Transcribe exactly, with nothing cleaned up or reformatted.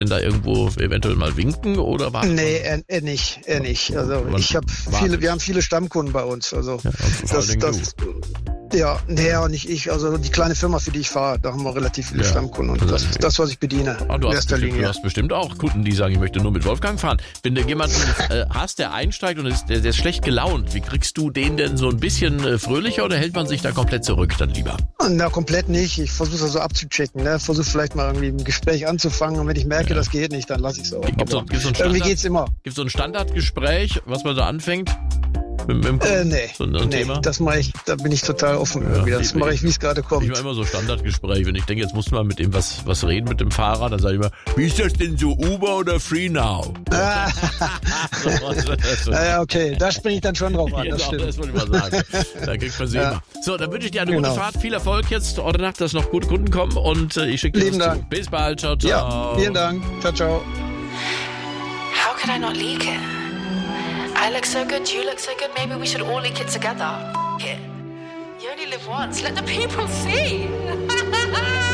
denn da irgendwo eventuell mal winken oder warten? Nee, er, er nicht, er nicht. Also Man ich habe viele, wir haben viele Stammkunden bei uns. Also Ja, also vor das, allen Dingen das, ja, nee, ja, nicht ich. Also die kleine Firma, für die ich fahre, da haben wir relativ viele Ja, Stammkunden und das ist das, was ich bediene Ah, du, in hast erster bestimmt, du Linie. hast bestimmt auch Kunden, die sagen, ich möchte nur mit Wolfgang fahren. Wenn du jemanden äh, hast, der einsteigt und ist, der, der ist schlecht gelaunt, wie kriegst du den denn so ein bisschen äh, fröhlicher oder hält man sich da komplett zurück dann lieber? Na, komplett nicht. Ich versuche das so abzuchecken. Ne? Versuche vielleicht mal irgendwie ein Gespräch anzufangen und wenn ich merke, Ja. das geht nicht, dann lasse ich es auch. Gibt's so, Aber gibt's so ein irgendwie Standard, geht's immer. gibt's so ein Standardgespräch, was man so anfängt? Mit, mit dem Kunden? Äh, nee, So ein, so ein nee, Thema? das mache ich, da bin ich total offen irgendwie. Das ich- mache ich, wie es gerade kommt. Ich mache immer so Standardgespräche. Wenn ich denke, jetzt musst du mal mit dem was, was reden, mit dem Fahrer, dann sage ich immer, wie ist das denn so, Uber oder Free Now? Ah, naja, okay, da springe ich dann schon drauf an, das Genau, stimmt. das wollte ich mal sagen. Da kriegt man sie Ja. immer. So, dann wünsche ich dir eine Genau. gute Fahrt, viel Erfolg jetzt heute Nacht, dass noch gute Kunden kommen und äh, ich schicke dir Lieben was zu. Dank. Bis bald, ciao, ciao. Ja, vielen Dank. Ciao, ciao. How could I not leak it? I look so good, you look so good, maybe we should all leak it together. F- it. You only live once, let the people see.